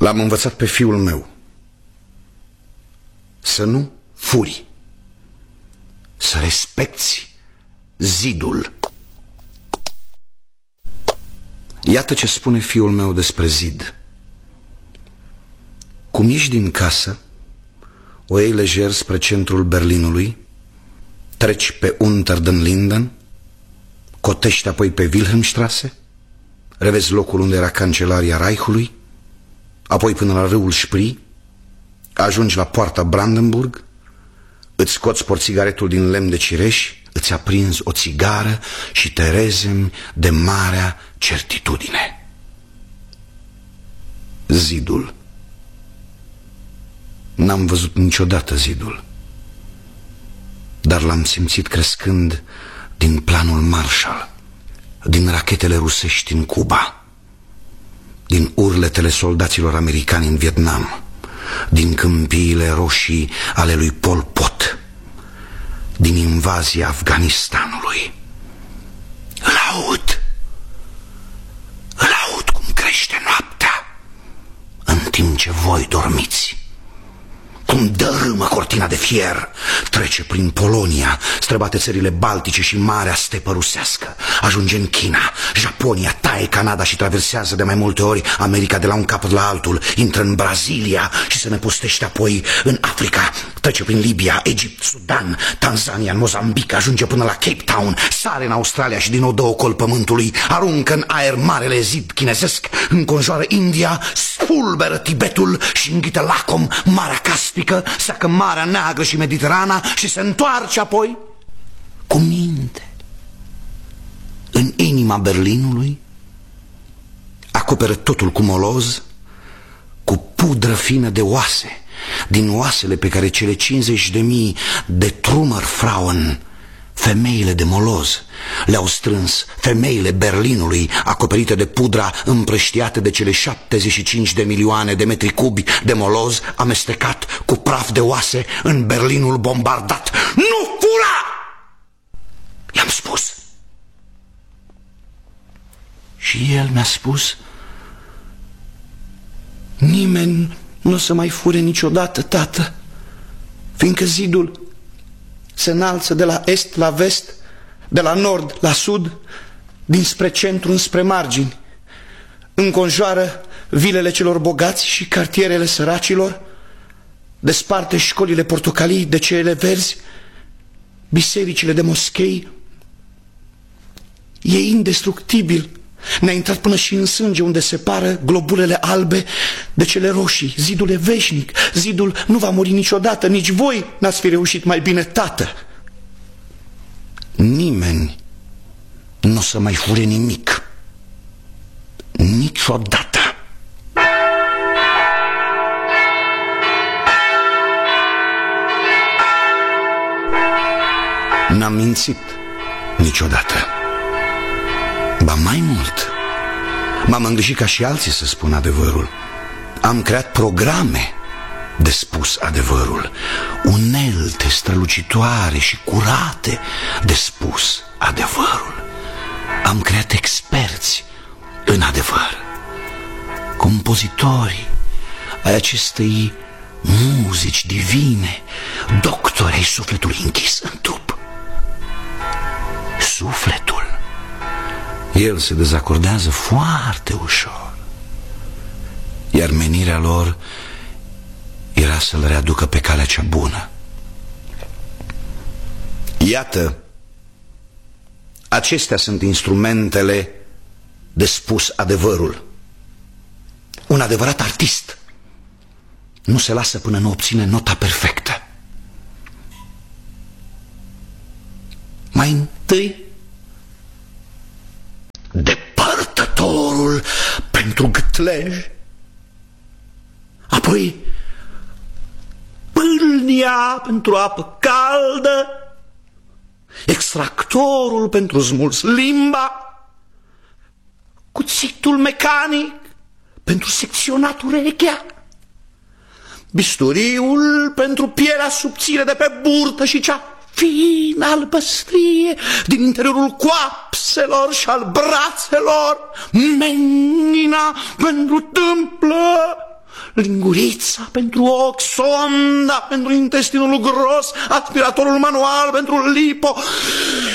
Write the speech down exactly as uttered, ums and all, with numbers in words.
L-am învățat pe fiul meu să nu furi, să respecti zidul. Iată ce spune fiul meu despre zid. Cum ieși din casă, o iei lejer spre centrul Berlinului, treci pe Unter den Linden, cotești apoi pe Wilhelmstrasse, revezi locul unde era cancelaria Reichului, apoi până la râul Spree, ajungi la poarta Brandenburg, îți scoți porțigaretul din lemn de cireș, îți aprinzi o țigară și te rezemi de marea certitudine. Zidul. N-am văzut niciodată zidul, dar l-am simțit crescând din planul Marshall, din rachetele rusești în Cuba, din urletele soldaților americani în Vietnam, din câmpiile roșii ale lui Pol Pot, din invazia Afganistanului. Îl aud, îl aud cum crește noaptea, în timp ce voi dormiți. Cum dărâmă cortina de fier, trece prin Polonia, străbate țările Baltice și Marea Stepă rusească, ajunge în China, Japonia, taie Canada și traversează de mai multe ori America de la un capăt la altul, intră în Brazilia și se năpustește apoi în Africa, trece prin Libia, Egipt, Sudan, Tanzania, în Mozambic, ajunge până la Cape Town, sare în Australia și din nou dă ocol pământului, aruncă în aer marele zid chinezesc, înconjoară India, spulberă Tibetul și înghite lacom Marea Caspică, seacă Marea Neagră și Mediterana și se întoarce apoi cu minte în inima Berlinului, acoperă totul cu moloz, cu pudră fină de oase, din oasele pe care cele cincizeci de mii de Trümmerfrauen, femeile de moloz, le-au strâns, femeile Berlinului, acoperite de pudra împrăștiată de cele șaptezeci și cinci de milioane de metri cubi de moloz amestecat cu praf de oase în Berlinul bombardat. Nu fura! I-am spus. Și el mi-a spus: nimeni nu o să mai fure niciodată, tată, fiindcă zidul se înalță de la est la vest, de la nord la sud, dinspre centru înspre margini, înconjoară vilele celor bogați și cartierele săracilor, desparte școlile portocalii de cele verzi, bisericile de moschei. E indestructibil. Ne-a intrat până și în sânge, unde separă globulele albe de cele roșii. Zidul e veșnic, zidul nu va muri niciodată. Nici voi n-ați fi reușit mai bine, tată. Nimeni nu o să mai fure nimic niciodată. N-am mințit niciodată. Ba mai mult, m-am îngrijit ca și alții să spun adevărul. Am creat programe de spus adevărul, unelte strălucitoare și curate de spus adevărul. Am creat experți în adevăr, compozitori ai acestei muzici divine, doctori ai sufletului închis în trup. Sufletul, el se dezacordează foarte ușor, iar menirea lor era să-l readucă pe calea cea bună. Iată, acestea sunt instrumentele de spus adevărul. Un adevărat artist nu se lasă până nu obține nota perfectă. Mai întâi, depărtătorul pentru gâtlej, apoi pâlnia pentru apă caldă, extractorul pentru smuls limba, cuțitul mecanic pentru secționat urechea, bisturiul pentru pielea subțire de pe burtă și cea fină albăstrie din interiorul coapselor și al brațelor, menina pentru tâmplă, lingurița pentru ochi, sonda pentru intestinul gros, aspiratorul manual pentru lipo